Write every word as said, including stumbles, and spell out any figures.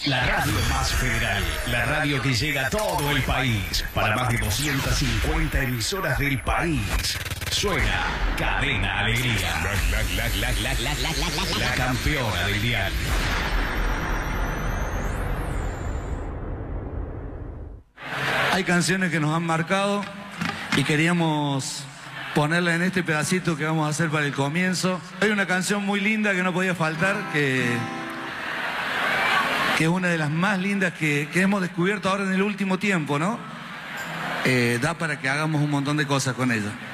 La radio más federal, la radio que llega a todo el país, para más de doscientas cincuenta emisoras del país. Suena Cadena Alegría, la, la, la, la, la, la, la, la, la campeona del dial. Hay canciones que nos han marcado y queríamos ponerla en este pedacito que vamos a hacer para el comienzo. Hay una canción muy linda que no podía faltar, que, que es una de las más lindas que, que hemos descubierto ahora en el último tiempo, ¿no? Eh, da para que hagamos un montón de cosas con ella.